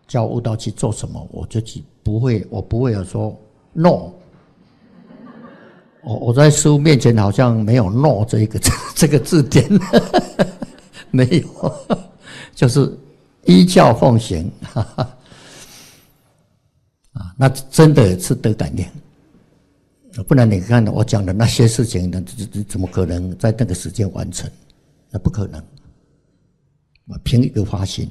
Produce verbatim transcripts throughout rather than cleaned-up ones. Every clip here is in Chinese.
叫悟道去做什么，我就不会，我不会有说 no。我我在师父面前好像没有 no 这一个这个字典，没有，就是依教奉行，哈哈啊，那真的是得感应。不然你看我讲的那些事情，那怎么可能在那个时间完成？那不可能。凭一个发心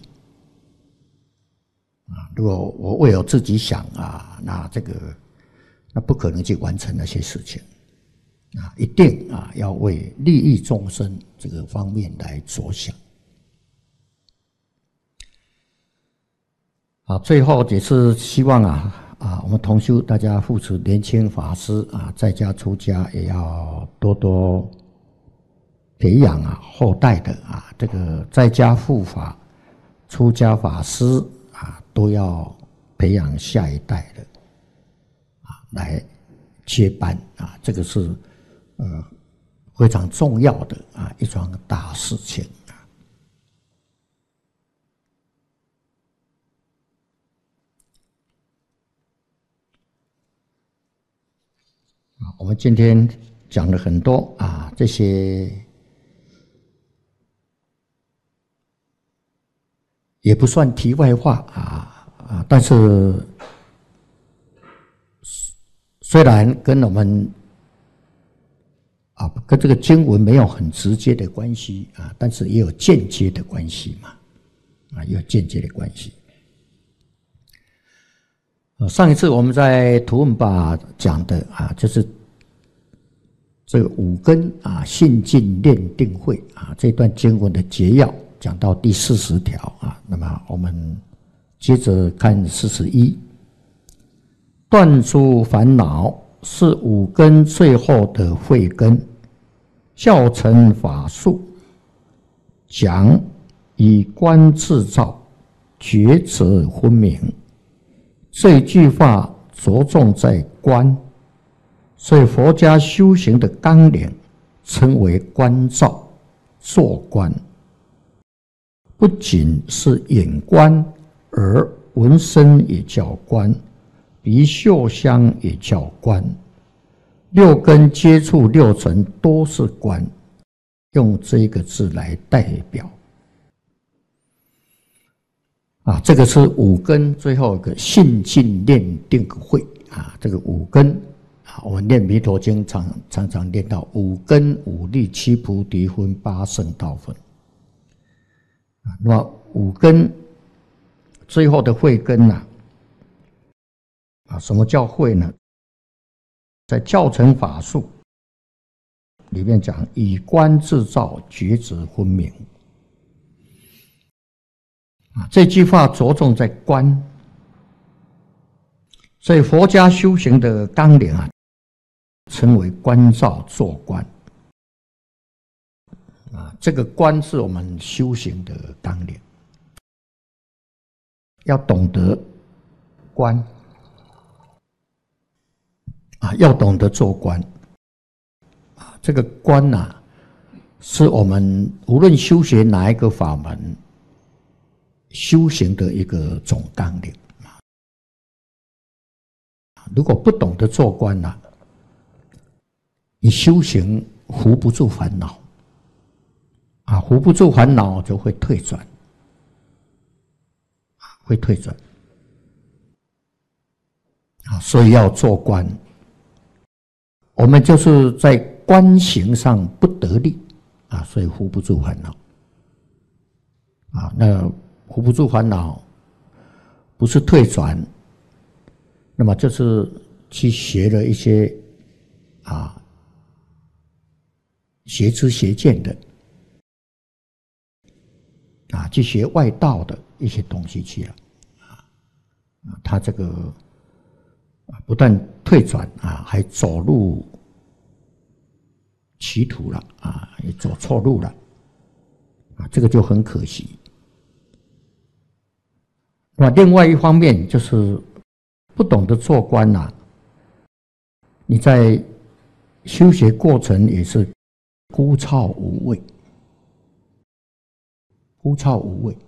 啊，如果我为我自己想啊，那这个那不可能去完成那些事情啊，一定啊要为利益众生这个方面来着想。啊，最后也是希望啊。啊，我们同修大家扶持年轻法师啊，在家出家也要多多培养啊后代的啊，这个在家护法、出家法师啊，都要培养下一代的啊来接班啊，这个是呃非常重要的啊一桩大事情。我们今天讲了很多啊，这些也不算题外话啊啊，但是虽然跟我们啊跟这个经文没有很直接的关系啊，但是也有间接的关系嘛，啊，也有间接的关系。上一次我们在图文吧讲的啊，就是这个五根啊信进念定慧啊这段经文的结要，讲到第四十条啊。那么我们接着看四十一，断诸烦恼是五根最后的慧根，教成法术，讲以观自照，觉者分明。这一句话着重在观，所以佛家修行的纲领称为观照、坐观，不仅是眼观，而闻声也叫观，鼻嗅香也叫观，六根接触六尘都是观，用这个字来代表。啊，这个是五根最后一个信进念定慧啊，这个五根啊，我们念弥陀经常常常念到五根五力七菩提分八圣道分啊。那么五根最后的慧根呢？啊，什么叫慧呢？在教成法术里面讲，以观自照，觉者分明。这句话着重在观，所以佛家修行的纲领啊，称为观照坐观啊。这个观是我们修行的纲领，要懂得观啊，要懂得做观啊。这个观啊，是我们无论修学哪一个法门，修行的一个总纲领。如果不懂得做观啊，你修行扶不住烦恼啊，扶不住烦恼就会退转，会退转啊，所以要做观。我们就是在观行上不得力啊，所以扶不住烦恼啊。那扶不住烦恼，不是退转，那么就是去学了一些啊邪知邪见的啊，去学外道的一些东西去了啊。他这个不但退转啊，还走入歧途了啊，也走错路了啊，这个就很可惜。那另外一方面就是不懂得做观啊，你在修学过程也是枯燥无味，枯燥无味